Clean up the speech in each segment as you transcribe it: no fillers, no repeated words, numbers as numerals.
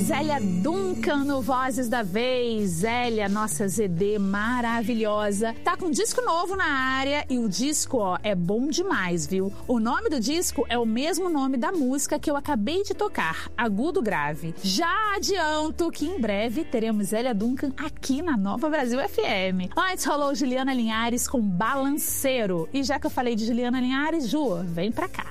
Zélia Duncan no Vozes da Vez. Zélia, nossa ZD maravilhosa, tá com um disco novo na área e o disco, ó, é bom demais, viu? O nome do disco é o mesmo nome da música que eu acabei de tocar, Agudo Grave. Já adianto que em breve teremos Zélia Duncan aqui na Nova Brasil FM. Antes rolou Juliana Linhares com Balanceiro. E já que eu falei de Juliana Linhares, Ju, vem pra cá.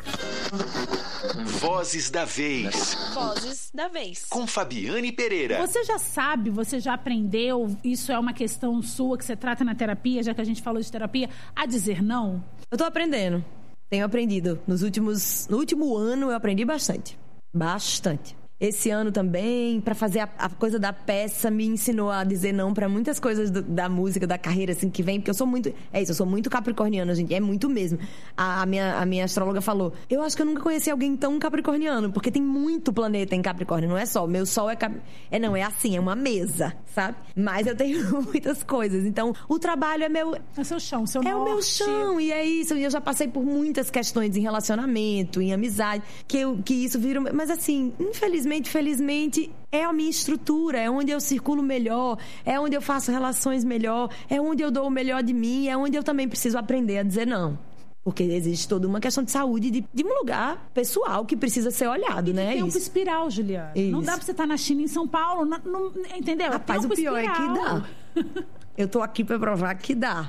Vozes da Vez. Vozes da Vez. Com Fabiane Pereira. Você já sabe, você já aprendeu, isso é uma questão sua que você trata na terapia, já que a gente falou de terapia, a dizer não? Eu tô aprendendo. Tenho aprendido. No último ano eu aprendi bastante. Bastante. Esse ano também, para fazer a coisa da peça, me ensinou a dizer não para muitas coisas da música, da carreira, assim, que vem. Porque eu sou muito... É isso, eu sou muito capricorniana, gente. É muito mesmo. A minha astróloga falou, eu acho que eu nunca conheci alguém tão capricorniano, porque tem muito planeta em Capricórnio, não é só. Meu sol é assim, é uma mesa, sabe? Mas eu tenho muitas coisas. Então, o trabalho é meu... É seu chão, seu norte. É o meu chão, e é isso. E eu já passei por muitas questões em relacionamento, em amizade, que isso vira... Mas assim, felizmente, é a minha estrutura, é onde eu circulo melhor, é onde eu faço relações melhor, é onde eu dou o melhor de mim, é onde eu também preciso aprender a dizer não. Porque existe toda uma questão de saúde de um lugar pessoal que precisa ser olhado, e né? Tempo isso. Espiral, Juliana. Isso. Não dá pra você estar na China, em São Paulo, entendeu? Rapaz, o pior é que dá. Eu tô aqui pra provar que dá.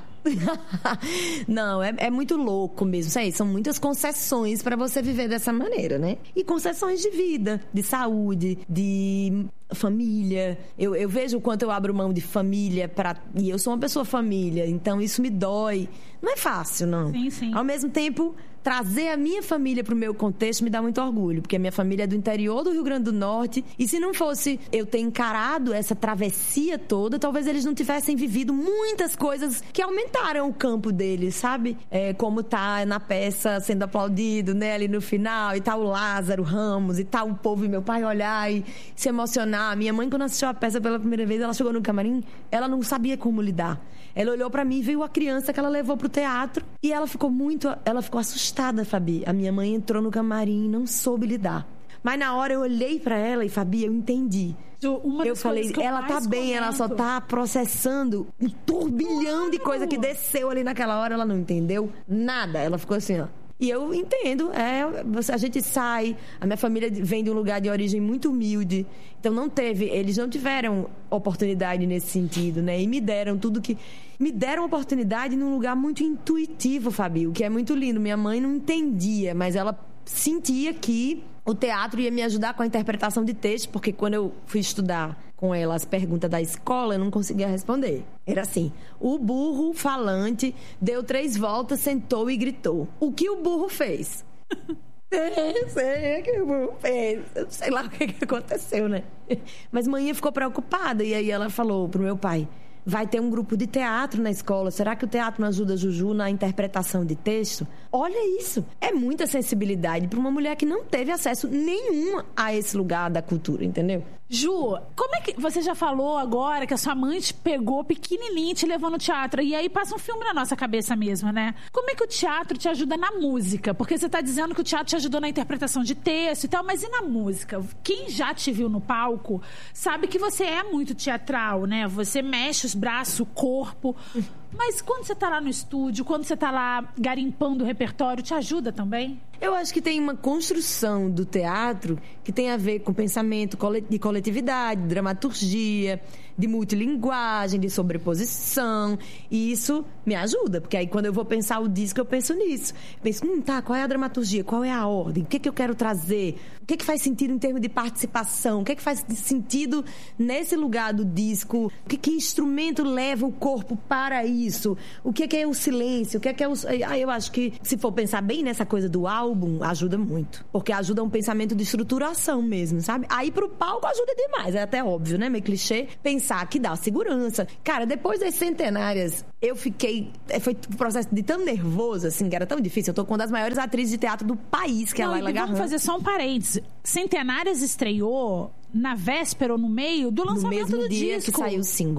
Não, é muito louco mesmo. Isso aí, são muitas concessões pra você viver dessa maneira, né? E concessões de vida, de saúde, de família. Eu vejo o quanto eu abro mão de família e eu sou uma pessoa família, então isso me dói. Não é fácil, não. Sim, sim. Ao mesmo tempo, trazer a minha família pro meu contexto me dá muito orgulho, porque a minha família é do interior do Rio Grande do Norte, e se não fosse eu ter encarado essa travessia toda, talvez eles não tivessem vivido muitas coisas que aumentaram o campo deles, sabe? Como tá na peça sendo aplaudido, né, ali no final, e tá o Lázaro Ramos, e tá o povo e meu pai olhar e se emocionar. Minha mãe, quando assistiu a peça pela primeira vez, ela chegou no camarim, ela não sabia como lidar. Ela olhou pra mim e viu a criança que ela levou pro teatro, e ela ficou assustada, Fabi. A minha mãe entrou no camarim e não soube lidar. Mas na hora eu olhei pra ela e, Fabi, eu entendi. Eu falei, ela tá bem, ela só tá processando um turbilhão de coisa que desceu ali naquela hora, ela não entendeu nada. Ela ficou assim, ó. E eu entendo, a gente sai, a minha família vem de um lugar de origem muito humilde, então eles não tiveram oportunidade nesse sentido, né? E me deram oportunidade num lugar muito intuitivo, Fabi, o que é muito lindo. Minha mãe não entendia, mas ela sentia que o teatro ia me ajudar com a interpretação de texto, porque quando eu fui estudar com ela as perguntas da escola, eu não conseguia responder. Era assim, o burro falante deu 3 voltas, sentou e gritou. O que o burro fez? Sei que o burro fez. Eu sei lá o que aconteceu, né? Mas mãe ficou preocupada, e aí ela falou pro meu pai, vai ter um grupo de teatro na escola. Será que o teatro não ajuda a Juju na interpretação de texto? Olha isso. É muita sensibilidade para uma mulher que não teve acesso nenhum a esse lugar da cultura, entendeu? Ju, como é que... Você já falou agora que a sua mãe te pegou pequenininha e te levou no teatro. E aí passa um filme na nossa cabeça mesmo, né? Como é que o teatro te ajuda na música? Porque você tá dizendo que o teatro te ajudou na interpretação de texto e tal, mas e na música? Quem já te viu no palco sabe que você é muito teatral, né? Você mexe os braços, o corpo... Mas quando você tá lá no estúdio, quando você tá lá garimpando o repertório, te ajuda também? Eu acho que tem uma construção do teatro que tem a ver com pensamento de coletividade, dramaturgia, de multilinguagem, de sobreposição. E isso me ajuda, porque aí quando eu vou pensar o disco, eu penso nisso. Penso, qual é a dramaturgia? Qual é a ordem? O que eu quero trazer? O que faz sentido em termos de participação? O que faz sentido nesse lugar do disco? Que instrumento leva o corpo para isso? O que é o silêncio? O que é o... Eu acho que, se for pensar bem nessa coisa do álbum, ajuda muito. Porque ajuda um pensamento de estruturação mesmo, sabe? Aí pro palco ajuda demais. É até óbvio, né? Meio clichê. Pensar que dá segurança. Cara, depois das Centenárias, eu fiquei... Foi um processo de tão nervoso, assim, que era tão difícil. Eu tô com uma das maiores atrizes de teatro do país, que é a Laila Garrão. Vamos fazer só um parênteses. Centenárias estreou na véspera ou no meio do lançamento do disco. No mesmo dia que saiu o single.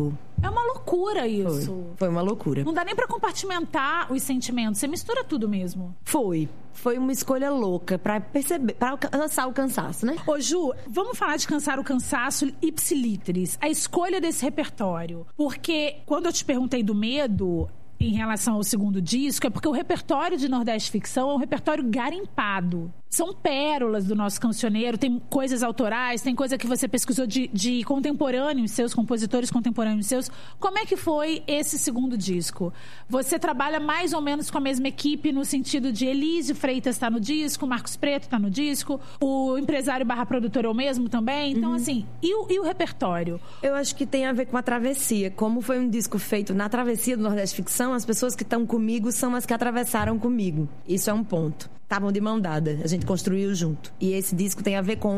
É uma loucura isso. Foi uma loucura. Não dá nem pra compartimentar os sentimentos. Você mistura tudo mesmo. Foi uma escolha louca pra perceber, pra alcançar o cansaço, né? Ô Ju, vamos falar de cansar o cansaço ipsiliteris, a escolha desse repertório. Porque quando eu te perguntei do medo em relação ao segundo disco, é porque o repertório de Nordeste Ficção é um repertório garimpado. São pérolas do nosso cancioneiro, tem coisas autorais, tem coisa que você pesquisou de contemporâneos seus, compositores contemporâneos seus. Como é que foi esse segundo disco? Você trabalha mais ou menos com a mesma equipe no sentido de Elísio Freitas está no disco, Marcos Preto está no disco, o empresário / produtor é o mesmo também? Então, assim, e o repertório? Eu acho que tem a ver com a travessia. Como foi um disco feito na travessia do Nordeste Ficção, as pessoas que estão comigo são as que atravessaram comigo. Isso é um ponto. Estavam de mão dada, a gente construiu junto. E esse disco tem a ver com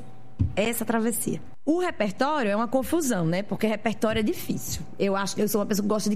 essa travessia. O repertório é uma confusão, né? Porque repertório é difícil. Eu acho que eu sou uma pessoa que gosta de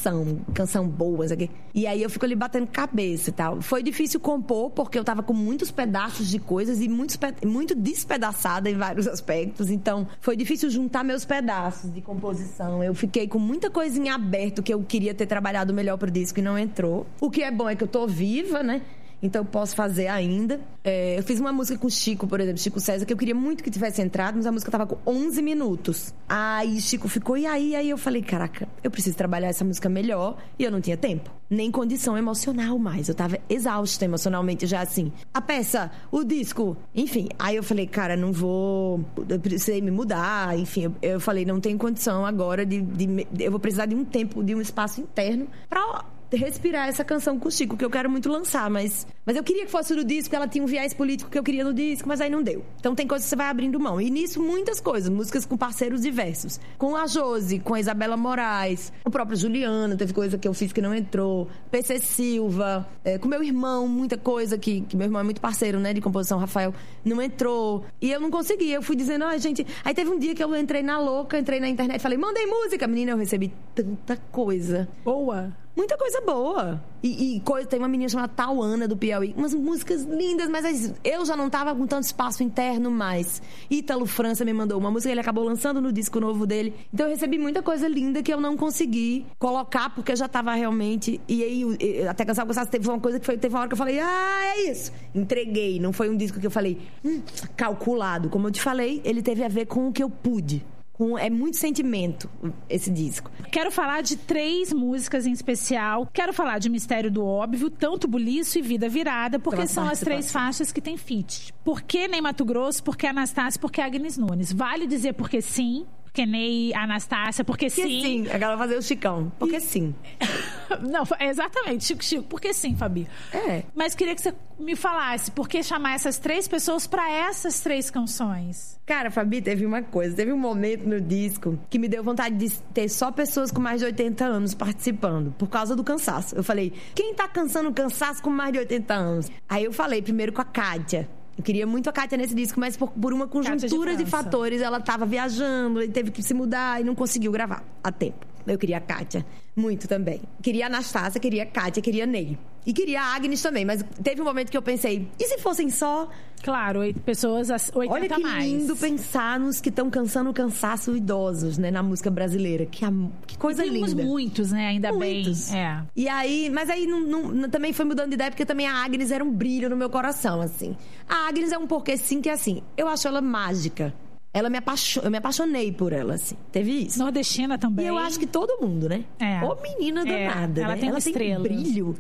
canção boa, sabe? E aí eu fico ali batendo cabeça e tal. Foi difícil compor, porque eu tava com muitos pedaços de coisas e muito despedaçada em vários aspectos. Então, foi difícil juntar meus pedaços de composição. Eu fiquei com muita coisa em aberto que eu queria ter trabalhado melhor pro disco e não entrou. O que é bom é que eu tô viva, né? Então eu posso fazer ainda. Eu fiz uma música com o Chico, por exemplo, Chico César, que eu queria muito que tivesse entrado, mas a música tava com 11 minutos. Aí Chico ficou, e aí eu falei, caraca, eu preciso trabalhar essa música melhor. E eu não tinha tempo, nem condição emocional mais. Eu tava exausta emocionalmente já, assim. A peça, o disco, enfim. Aí eu falei, cara, não vou... Eu precisei me mudar, enfim. Eu falei, não tenho condição agora eu vou precisar de um tempo, de um espaço interno pra respirar essa canção com o Chico, que eu quero muito lançar, mas eu queria que fosse no disco, ela tinha um viés político que eu queria no disco, mas aí não deu. Então tem coisas que você vai abrindo mão. E nisso, muitas coisas, músicas com parceiros diversos. Com a Josi, com a Isabela Moraes, o próprio Juliano, teve coisa que eu fiz que não entrou, PC Silva, com meu irmão, muita coisa que meu irmão é muito parceiro, né, de composição, Rafael, não entrou. E eu não consegui, eu fui dizendo, gente... Aí teve um dia que eu entrei na louca, entrei na internet, falei, mandei música, menina, eu recebi tanta coisa. Boa. Muita coisa boa. Tem uma menina chamada Tauana, do Piauí. Umas músicas lindas, mas eu já não tava com tanto espaço interno mais. Ítalo França me mandou uma música, ele acabou lançando no disco novo dele. Então eu recebi muita coisa linda que eu não consegui colocar, porque eu já tava realmente... E aí, até Cansar o Cansaço, teve uma coisa que teve uma hora que eu falei, é isso. Entreguei. Não foi um disco que eu falei, calculado. Como eu te falei, ele teve a ver com o que eu pude. É muito sentimento, esse disco. Quero falar de 3 músicas em especial. Quero falar de Mistério do Óbvio, Tanto Buliço e Vida Virada, porque são as 3 faixas que tem feat. Por que Ney Matogrosso? Por que Anastácia? Por que Agnes Nunes? Vale dizer porque sim, porque Ney, Anastácia, porque sim. Agora fazer o Chicão. Porque sim. Não, exatamente, Chico. Porque sim, Fabi. Mas queria que você me falasse por que chamar essas 3 pessoas pra essas 3 canções. Cara, Fabi, teve um momento no disco que me deu vontade de ter só pessoas com mais de 80 anos participando, por causa do cansaço. Eu falei, quem tá cansando o cansaço com mais de 80 anos? Aí eu falei primeiro com a Kátia. Eu queria muito a Kátia nesse disco, mas por uma conjuntura de fatores, ela tava viajando e teve que se mudar e não conseguiu gravar a tempo. Eu queria a Kátia muito também. Queria a Anastácia, queria a Kátia, queria a Ney. E queria a Agnes também, mas teve um momento que eu pensei, e se fossem só... Claro, 8 pessoas, 80 Olha que mais. lindo pensar nos que estão cansando o cansaço idosos, né, na música brasileira. Que coisa linda. Temos muitos, né, ainda muitos. Bem. E aí, mas aí também foi mudando de ideia, porque também a Agnes era um brilho no meu coração, assim. A Agnes é um porquê sim que é assim, eu acho ela mágica. Eu me apaixonei por ela, assim. Teve isso. Nordestina também. E eu acho que todo mundo, né? Ô menina danada, ela né? Tem ela estrelas. Tem brilho.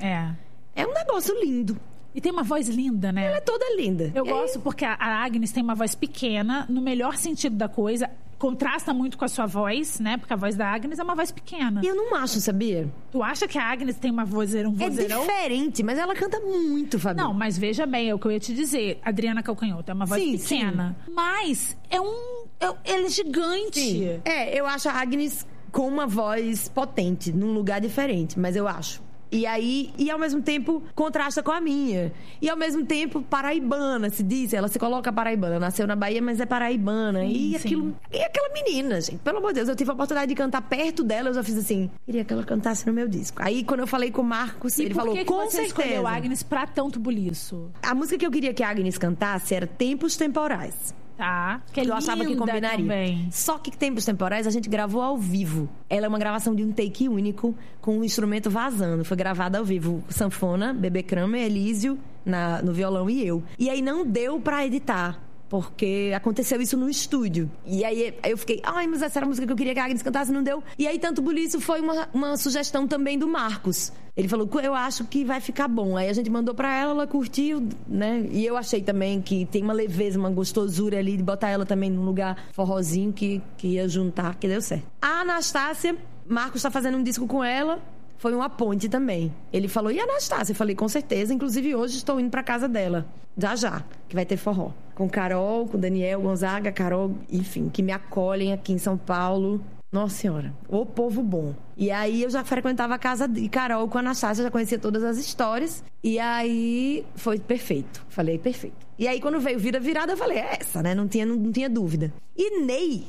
É um negócio lindo. E tem uma voz linda, né? Ela é toda linda. Eu gosto porque a Agnes tem uma voz pequena, no melhor sentido da coisa. Contrasta muito com a sua voz, né? Porque a voz da Agnes é uma voz pequena. E eu não acho, sabia? Tu acha que a Agnes tem um vozeirão? É diferente, mas ela canta muito, Fabi. Não, mas veja bem, é o que eu ia te dizer. Adriana Calcanhoto é uma voz pequena. Sim. Mas ela é gigante. Sim. Eu acho a Agnes com uma voz potente, num lugar diferente, mas eu acho. E ao mesmo tempo contrasta com a minha. E ao mesmo tempo paraibana, se diz. Ela se coloca paraibana. Nasceu na Bahia, mas é paraibana. E aquela menina, gente. Pelo amor de Deus, eu tive a oportunidade de cantar perto dela. Eu já fiz assim, queria que ela cantasse no meu disco. Aí quando eu falei com o Marcos, ele falou, com certeza. Escolheu a Agnes pra Tanto Buliço? A música que eu queria que a Agnes cantasse era Tempos Temporais. Tá. Que eu achava que combinaria. Também. Só que Tempos Temporais a gente gravou ao vivo. Ela é uma gravação de um take único, com um instrumento vazando. Foi gravada ao vivo. Sanfona, Bebê Kramer, Elísio no violão e eu. E aí não deu pra editar, porque aconteceu isso no estúdio. E aí eu fiquei, mas essa era a música que eu queria que a Agnes cantasse, não deu. E aí Tanto Buliço foi uma sugestão também do Marcos. Ele falou, eu acho que vai ficar bom. Aí a gente mandou pra ela curtiu, né? E eu achei também que tem uma leveza, uma gostosura ali, de botar ela também num lugar forrozinho que ia juntar, que deu certo. A Anastácia, Marcos tá fazendo um disco com ela. Foi uma ponte também. Ele falou, e a Anastácia? Eu falei, com certeza. Inclusive, hoje estou indo pra casa dela. Já, que vai ter forró. Com Carol, com Daniel Gonzaga, Carol, enfim, que me acolhem aqui em São Paulo. Nossa Senhora, o povo bom. E aí eu já frequentava a casa de Carol com a Anastácia, já conhecia todas as histórias. E aí foi perfeito. Falei, perfeito. E aí quando veio Virada, eu falei, é essa, né? Não tinha dúvida. E Ney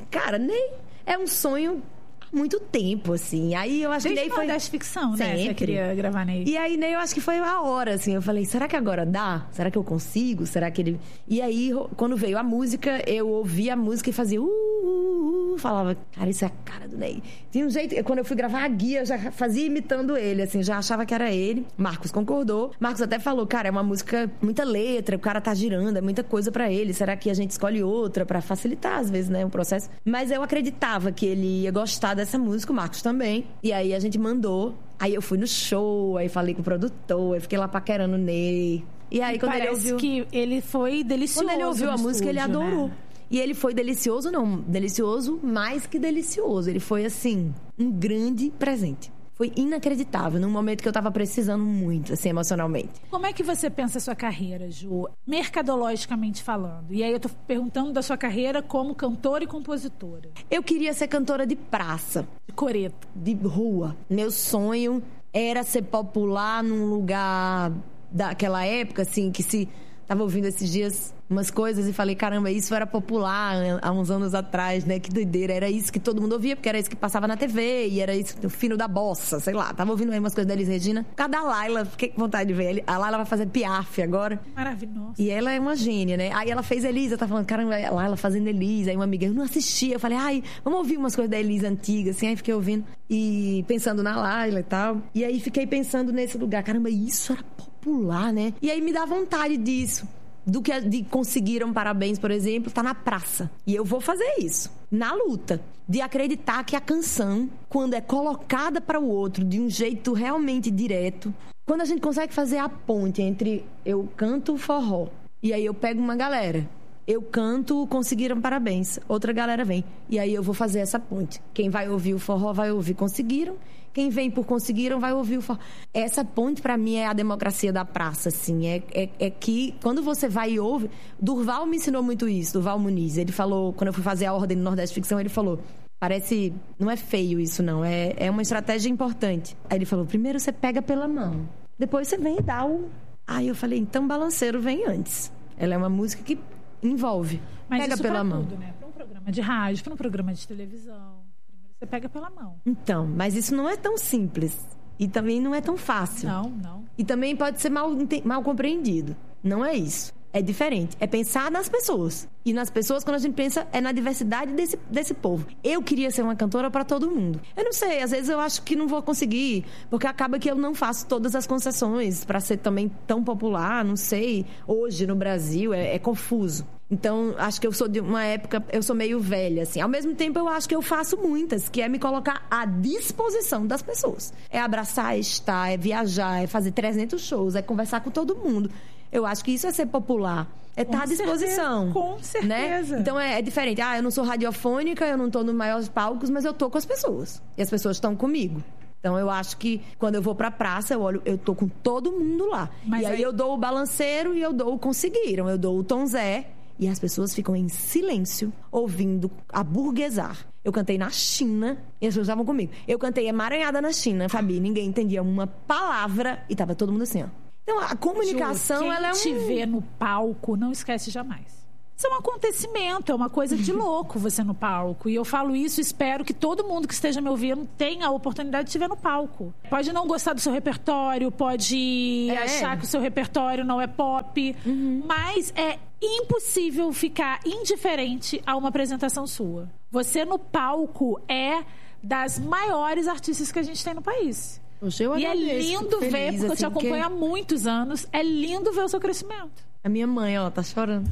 é um sonho muito tempo, assim. Aí eu acho que Ney foi... Desde ficção, né? Sempre. Você queria gravar Ney. E aí Ney eu acho que foi a hora, assim. Eu falei, será que agora dá? Será que eu consigo? Será que ele... E aí, quando veio a música, eu ouvia a música e fazia... falava, cara, isso é a cara do Ney. Tinha um jeito... Quando eu fui gravar a guia, eu já fazia imitando ele, assim. Já achava que era ele. Marcos concordou. Marcos até falou, cara, é uma música... Muita letra, o cara tá girando, é muita coisa pra ele. Será que a gente escolhe outra pra facilitar, às vezes, né? O processo. Mas eu acreditava que ele ia gostar dessa música, o Marcos também. E aí a gente mandou. Aí eu fui no show, aí falei com o produtor, aí fiquei lá paquerando o Ney. E aí quando ele ouviu... que ele foi delicioso. Quando ele ouviu a música, ele adorou. Né? E ele foi delicioso mais que delicioso. Ele foi, assim, um grande presente. Foi inacreditável, num momento que eu tava precisando muito, assim, emocionalmente. Como é que você pensa a sua carreira, Ju? Mercadologicamente falando. E aí eu tô perguntando da sua carreira como cantora e compositora. Eu queria ser cantora de praça. De coreto. De rua. Meu sonho era ser popular num lugar daquela época, assim, que se... Tava ouvindo esses dias umas coisas e falei, caramba, isso era popular há uns anos atrás, né? Que doideira. Era isso que todo mundo ouvia, porque era isso que passava na TV. E era isso, o fino da bossa, sei lá. Tava ouvindo aí umas coisas da Elis Regina. Por causa da Laila, fiquei com vontade de ver. A Laila vai fazer Piaf agora. Maravilhoso. E ela é uma gênia, né? Aí ela fez Elisa, tá falando, caramba, a Laila fazendo Elisa. Aí uma amiga, eu não assistia. Eu falei, vamos ouvir umas coisas da Elisa antiga, assim. Aí fiquei ouvindo e pensando na Laila e tal. E aí fiquei pensando nesse lugar, caramba, isso era popular, né? E aí me dá vontade disso. De Conseguiram Parabéns, por exemplo, tá na praça. E eu vou fazer isso. Na luta. De acreditar que a canção, quando é colocada para o outro de um jeito realmente direto, quando a gente consegue fazer a ponte entre eu canto forró e aí eu pego uma galera, eu canto Conseguiram Parabéns, outra galera vem. E aí eu vou fazer essa ponte. Quem vai ouvir o forró vai ouvir Conseguiram. Quem vem por Conseguiram vai ouvir o forró. Essa ponte, pra mim, é a democracia da praça, assim. É que, quando você vai e ouve... Durval me ensinou muito isso, Durval Muniz. Ele falou, quando eu fui fazer a Ordem do Nordeste Ficção, ele falou... Parece... Não é feio isso, não. É uma estratégia importante. Aí ele falou, primeiro você pega pela mão. Depois você vem e dá o... Aí eu falei, então Balanceiro vem antes. Ela é uma música que envolve. Mas pega isso pela pra mão. Tudo, né? Pra um programa de rádio, pra um programa de televisão... Você pega pela mão. Então, mas isso não é tão simples. E também não é tão fácil. Não. E também pode ser mal compreendido. Não é isso. É diferente. É pensar nas pessoas. E nas pessoas, quando a gente pensa, é na diversidade desse povo. Eu queria ser uma cantora para todo mundo. Eu não sei, às vezes eu acho que não vou conseguir, porque acaba que eu não faço todas as concessões para ser também tão popular, não sei. Hoje, no Brasil, é confuso. Então, acho que eu sou de uma época... Eu sou meio velha, assim. Ao mesmo tempo, eu acho que eu faço muitas, que é me colocar à disposição das pessoas. É abraçar, é estar, é viajar, é fazer 300 shows, é conversar com todo mundo. Eu acho que isso é ser popular. É estar à disposição. Com certeza. Né? Então, é diferente. Eu não sou radiofônica, eu não estou nos maiores palcos, mas eu estou com as pessoas. E as pessoas estão comigo. Então, eu acho que quando eu vou pra praça, eu tô com todo mundo lá. Mas e aí eu dou o Balanceiro e eu dou o Conseguiram. Eu dou o Tom Zé. E as pessoas ficam em silêncio, ouvindo aburguesar. Eu cantei na China e as pessoas estavam comigo. Eu cantei Emaranhada na China, Fabi. Ninguém entendia uma palavra e tava todo mundo assim, ó. Então, a comunicação, Ju, ela é te vê no palco, não esquece jamais. Isso é um acontecimento, é uma coisa de louco você no palco. E eu falo isso, espero que todo mundo que esteja me ouvindo tenha a oportunidade de te ver no palco. Pode não gostar do seu repertório, pode achar que o seu repertório não é pop, mas impossível ficar indiferente a uma apresentação sua. Você no palco é das maiores artistas que a gente tem no país. E é lindo ver, porque eu te acompanho há muitos anos, é lindo ver o seu crescimento. A minha mãe, ó, tá chorando.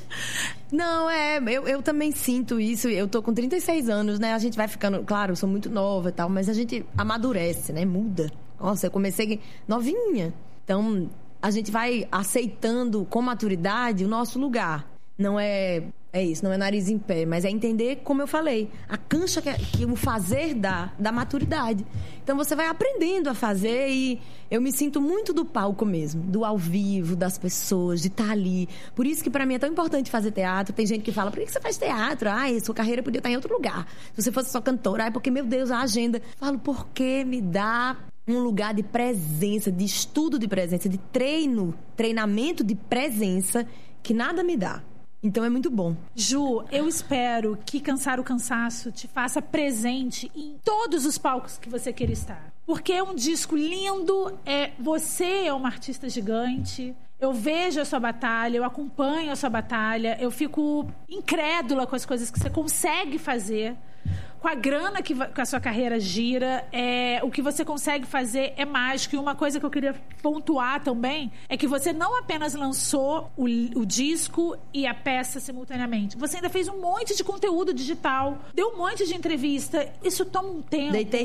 Não, eu também sinto isso. Eu tô com 36 anos, né? A gente vai ficando... Claro, eu sou muito nova e tal, mas a gente amadurece, né? Muda. Nossa, eu comecei novinha. Então, a gente vai aceitando com maturidade o nosso lugar. Não é isso, não é nariz em pé, mas é entender, como eu falei, a cancha que o fazer dá maturidade. Então você vai aprendendo a fazer e eu me sinto muito do palco mesmo, do ao vivo, das pessoas, de estar ali. Por isso que pra mim é tão importante fazer teatro. Tem gente que fala, por que você faz teatro? Sua carreira podia estar em outro lugar. Se você fosse só cantora, porque, meu Deus, a agenda. Eu falo, porque me dá um lugar de presença, de estudo de presença, de treinamento de presença que nada me dá. Então é muito bom. Ju, eu espero que Cansar o Cansaço te faça presente em todos os palcos que você queira estar. Porque é um disco lindo, você é uma artista gigante. Eu vejo a sua batalha, eu acompanho a sua batalha, eu fico incrédula com as coisas que você consegue fazer. Com a grana que a sua carreira gira, o que você consegue fazer é mágico. E uma coisa que eu queria pontuar também é que você não apenas lançou o disco e a peça simultaneamente. Você ainda fez um monte de conteúdo digital, deu um monte de entrevista. Isso toma um tempo. Deitou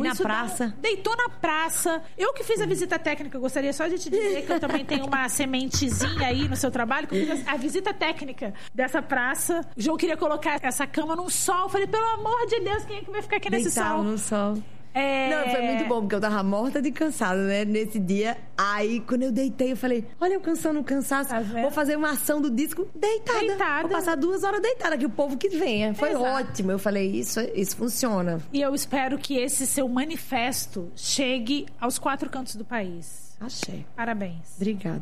na praça. Eu que fiz a visita técnica, eu gostaria só de te dizer que eu também tenho uma sementezinha aí no seu trabalho, que eu fiz a visita técnica dessa praça. O João queria colocar essa cama num sol. Eu falei, pelo amor de Deus, quem é que vai ficar aqui nesse sol? No sol. Não, foi muito bom, porque eu tava morta de cansada, né? Nesse dia. Aí, quando eu deitei, eu falei, olha, eu cansando o cansaço. Tá, vou fazer uma ação do disco deitada. Vou passar 2 horas deitada, que o povo que venha. Foi ótimo. Eu falei, isso funciona. E eu espero que esse seu manifesto chegue aos 4 cantos do país. Achei. Parabéns. Obrigada.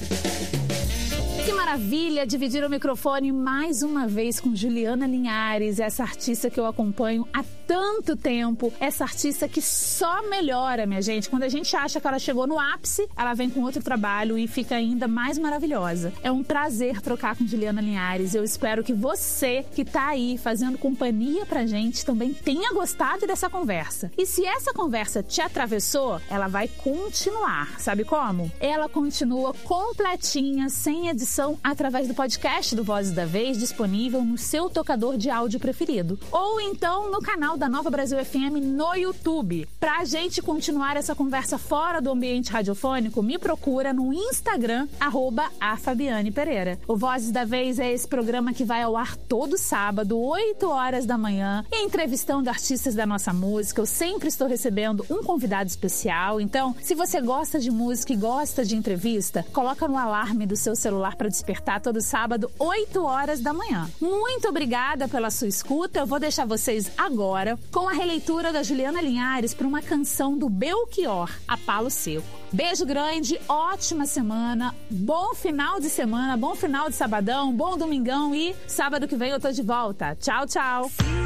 Que maravilha dividir o microfone mais uma vez com Juliana Linhares, essa artista que eu acompanho há tanto tempo, essa artista que só melhora, minha gente. Quando a gente acha que ela chegou no ápice, ela vem com outro trabalho e fica ainda mais maravilhosa. É um prazer trocar com Juliana Linhares. Eu espero que você que tá aí fazendo companhia pra gente também tenha gostado dessa conversa. E se essa conversa te atravessou, ela vai continuar. Sabe como? Ela continua completinha, sem edição, através do podcast do Vozes da Vez, disponível no seu tocador de áudio preferido. Ou então no canal da Nova Brasil FM no YouTube. Pra gente continuar essa conversa fora do ambiente radiofônico, me procura no Instagram, @afabianepereira. O Vozes da Vez é esse programa que vai ao ar todo sábado, 8 horas da manhã, entrevistando artistas da nossa música. Eu sempre estou recebendo um convidado especial. Então, se você gosta de música e gosta de entrevista, coloca no alarme do seu celular para despertar todo sábado, 8 horas da manhã. Muito obrigada pela sua escuta. Eu vou deixar vocês agora com a releitura da Juliana Linhares para uma canção do Belchior, A Palo Seco. Beijo grande, ótima semana, bom final de semana, bom final de sabadão, bom domingão e sábado que vem eu tô de volta. Tchau, tchau.